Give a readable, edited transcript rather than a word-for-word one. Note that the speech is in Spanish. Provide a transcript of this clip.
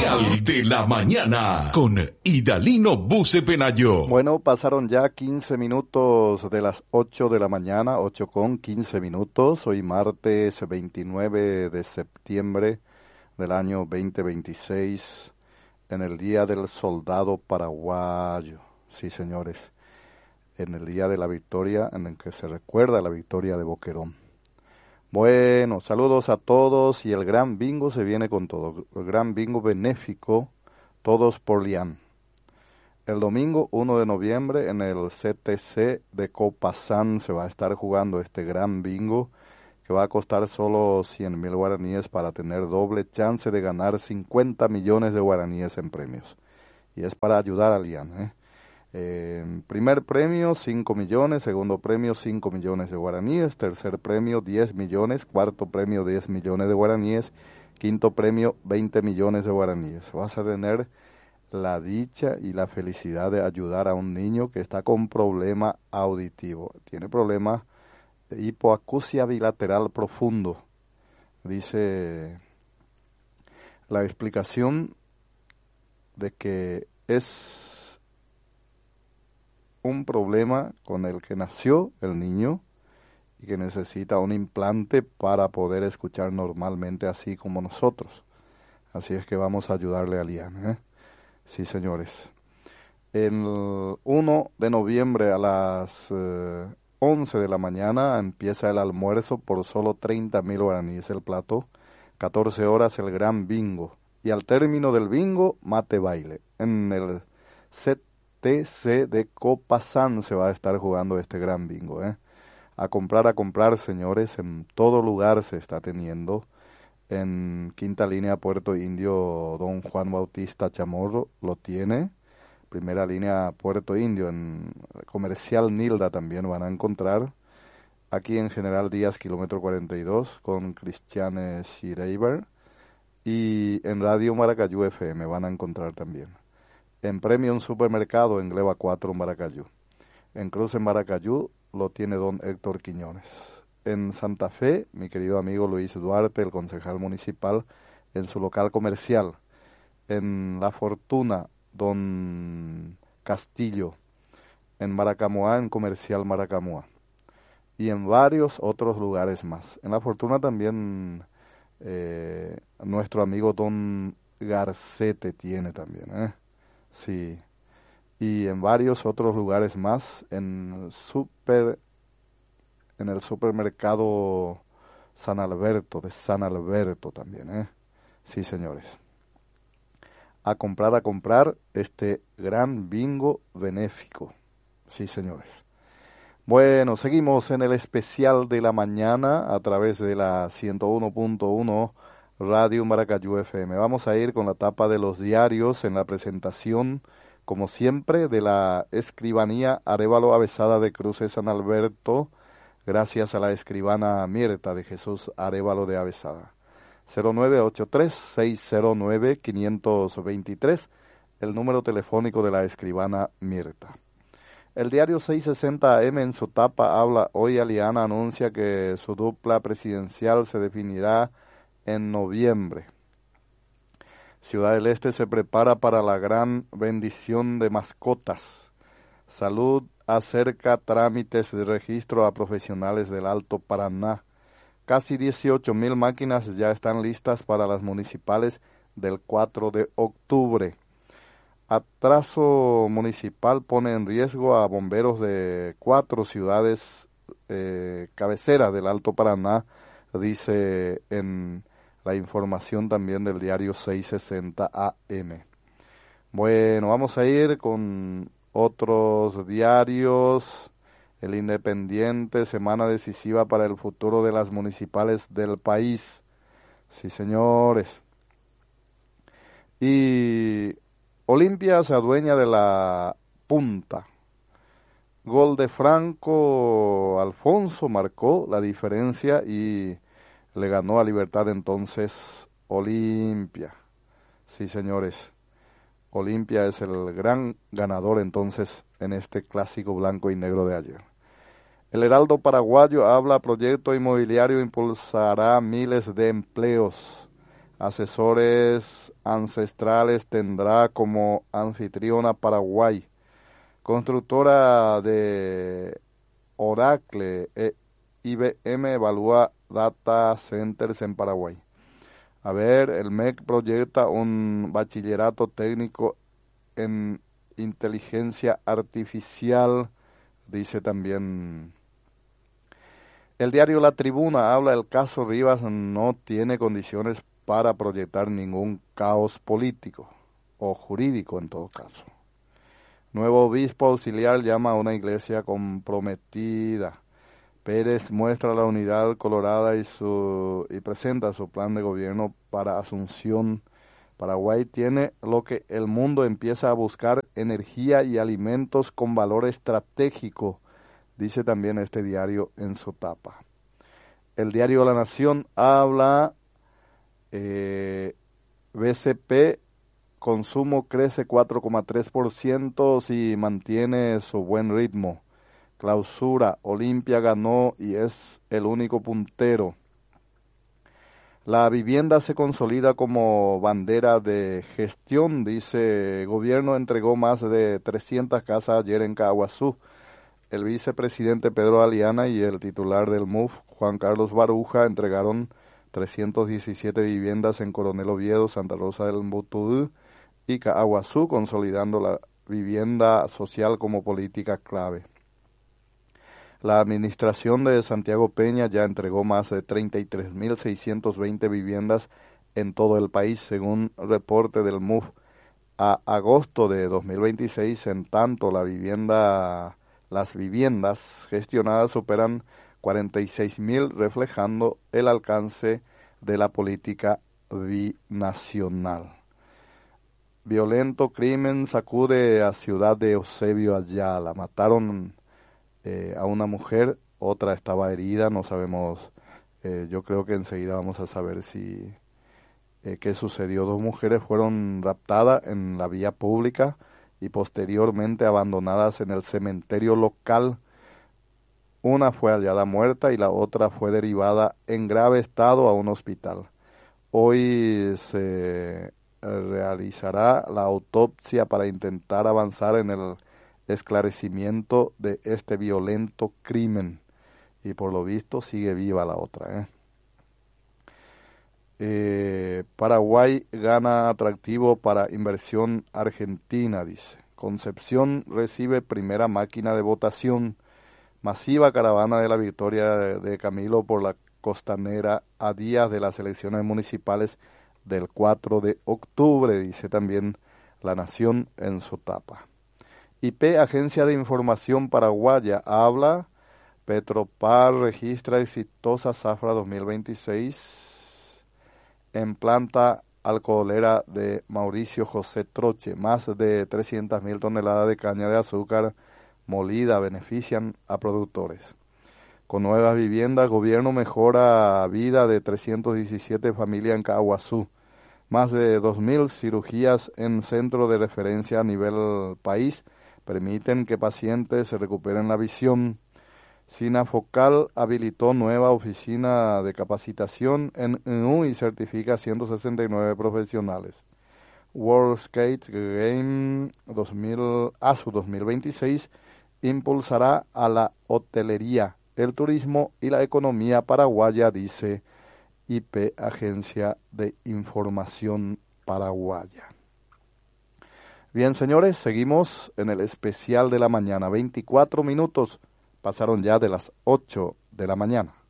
especial de la mañana con Idalino Buce Penayo. Bueno, pasaron ya 15 minutos de las 8 de la mañana, 8 con 15 minutos. Hoy martes 29 de septiembre del año 2026, en el Día del Soldado Paraguayo. Sí, señores, en el Día de la Victoria, en el que se recuerda la victoria de Boquerón. Bueno, saludos a todos y el gran bingo se viene con todo. El gran bingo benéfico, todos por Lian. El domingo 1 de noviembre en el CTC de Copazán se va a estar jugando este gran bingo que va a costar solo 100,000 guaraníes para tener doble chance de ganar 50 millones de guaraníes en premios. Y es para ayudar a Lian, primer premio 5 millones, segundo premio 5 millones de guaraníes, tercer premio 10 millones, cuarto premio 10 millones de guaraníes, quinto premio 20 millones de guaraníes. Vas a tener la dicha y la felicidad de ayudar a un niño que está con problema auditivo. Tiene problema de hipoacusia bilateral profundo. Dice la explicación de que es un problema con el que nació el niño y que necesita un implante para poder escuchar normalmente así como nosotros. Así es que vamos a ayudarle a Lian, Sí, señores. El 1 de noviembre a las 11 de la mañana empieza el almuerzo por solo 30,000 guaraníes el plato. 14 horas el gran bingo. Y al término del bingo, mate baile. En el CTC de Copazán se va a estar jugando este gran bingo, A comprar, señores, en todo lugar se está teniendo. En Quinta Línea Puerto Indio, don Juan Bautista Chamorro lo tiene. Primera Línea Puerto Indio, en Comercial Nilda también van a encontrar. Aquí en General Díaz, kilómetro 42, con Cristiane Schreiber. Y en Radio Maracayú FM van a encontrar también. En Premium Supermercado, en Gleba 4, en Maracayú. En Cruz, en Maracayú, lo tiene don Héctor Quiñones. En Santa Fe, mi querido amigo Luis Duarte, el concejal municipal, en su local comercial. En La Fortuna, don Castillo. En Maracamoá, en Comercial Maracamoá. Y en varios otros lugares más. En La Fortuna también nuestro amigo don Garcete tiene también, Sí. Y en varios otros lugares más, en el supermercado San Alberto, de San Alberto también, Sí, señores. A comprar este gran bingo benéfico. Sí, señores. Bueno, seguimos en el especial de la mañana a través de la 101.1 Radio Maracayú FM. Vamos a ir con la tapa de los diarios en la presentación, como siempre, de la escribanía Arévalo Avesada de Cruces San Alberto, gracias a la escribana Mirta de Jesús Arévalo de Avesada. 0983-609-523, el número telefónico de la escribana Mirta. El diario 660 AM en su tapa habla, hoy Aliana anuncia que su dupla presidencial se definirá en noviembre. Ciudad del Este se prepara para la gran bendición de mascotas. Salud acerca trámites de registro a profesionales del Alto Paraná. Casi 18,000 máquinas ya están listas para las municipales del 4 de octubre. Atraso municipal pone en riesgo a bomberos de 4 ciudades cabeceras del Alto Paraná, dice en la información también del diario 660 AM. Bueno, vamos a ir con otros diarios. El Independiente, semana decisiva para el futuro de las municipales del país. Sí, señores. Y Olimpia se adueña de la punta. Gol de Franco Alfonso marcó la diferencia y le ganó a Libertad entonces Olimpia. Sí, señores. Olimpia es el gran ganador entonces en este clásico blanco y negro de ayer. El Heraldo Paraguayo habla, proyecto inmobiliario impulsará miles de empleos. asesores ancestrales tendrá como anfitriona Paraguay. Constructora de Oracle IBM evalúa data centers en Paraguay. A ver, el MEC proyecta un bachillerato técnico en inteligencia artificial, dice también. El diario La Tribuna habla del caso Rivas, no tiene condiciones para proyectar ningún caos político o jurídico en todo caso. Nuevo obispo auxiliar llama a una iglesia comprometida. Pérez muestra la unidad colorada y presenta su plan de gobierno para Asunción. Paraguay tiene lo que el mundo empieza a buscar: energía y alimentos con valor estratégico, dice también este diario en su tapa. El diario La Nación habla, BCP, consumo crece 4,3% si mantiene su buen ritmo. Clausura, Olimpia ganó y es el único puntero. La vivienda se consolida como bandera de gestión, dice. Gobierno entregó más de 300 casas ayer en Caaguazú. El vicepresidente Pedro Aliana y el titular del MUF, Juan Carlos Baruja, entregaron 317 viviendas en Coronel Oviedo, Santa Rosa del Mbutuú y Caaguazú, consolidando la vivienda social como política clave. La administración de Santiago Peña ya entregó más de 33.620 viviendas en todo el país, según reporte del MUF. A agosto de 2026, en tanto, las viviendas gestionadas superan 46.000, reflejando el alcance de la política binacional. Violento crimen sacude a ciudad de Eusebio Ayala. Mataron a una mujer, otra estaba herida, no sabemos, yo creo que enseguida vamos a saber qué sucedió. 2 mujeres fueron raptadas en la vía pública y posteriormente abandonadas en el cementerio local. Una fue hallada muerta y la otra fue derivada en grave estado a un hospital. Hoy se realizará la autopsia para intentar avanzar en el esclarecimiento de este violento crimen, y por lo visto sigue viva la otra. Paraguay gana atractivo para inversión argentina, dice. Concepción recibe primera máquina de votación. Masiva caravana de la victoria de Camilo por la Costanera a días de las elecciones municipales del 4 de octubre, dice también La Nación en su tapa. IP, Agencia de Información Paraguaya, habla. Petropar registra exitosa zafra 2026 en planta alcoholera de Mauricio José Troche. Más de 300.000 toneladas de caña de azúcar molida benefician a productores. Con nuevas viviendas, gobierno mejora vida de 317 familias en Caaguazú. Más de 2.000 cirugías en centro de referencia a nivel país permiten que pacientes se recuperen la visión. Sinafocal habilitó nueva oficina de capacitación en NU y certifica 169 profesionales. World Skate Game ASU 2026 impulsará a la hotelería, el turismo y la economía paraguaya, dice IP, Agencia de Información Paraguaya. Bien, señores, seguimos en el especial de la mañana. 24 minutos pasaron ya de las 8 de la mañana.